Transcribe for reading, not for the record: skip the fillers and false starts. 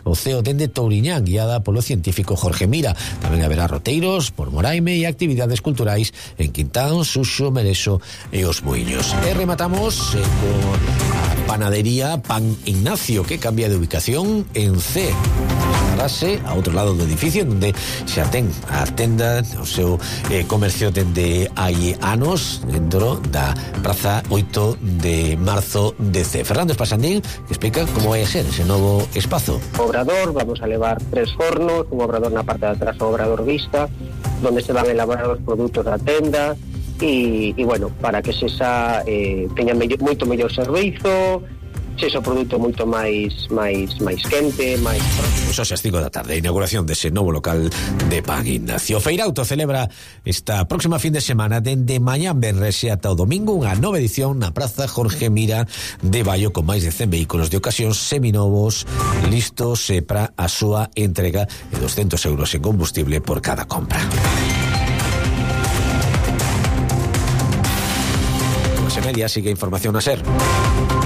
o ceo dende Touriñán, guiada polo científico Jorge Mira. Tamén haberá roteiros por Moraime e actividades culturais en Quintán, Suxo, Merexo e Os Muiños. E rematamos con a panadería Pan Ignacio, que cambia de ubicación en C. Trasladase a outro lado do edificio, onde xa ten a tenda, o seu comercio dende hai anos, dentro da Praza 8 de Marzo de C. Fernando Espasandín, que explica como vai ser ese novo espazo. Obrador, vamos a levar 3 fornos, un obrador na parte de atrás, o obrador vista, donde se van a elaborar os produtos da tenda, e bueno, para que se teña moito mellor servizo, se o produto moito máis quente, máis... Pois hoxe as 5 da tarde, a inauguración dese novo local de Pan Ignacio. Feirauto celebra esta próxima fin de semana dende mañán venres e ata o domingo unha nova edición na Praza Jorge Mira de Baio, con máis de 100 vehículos de ocasión seminovos listos para a súa entrega e 200 euros en combustible por cada compra. Media sigue información a SER.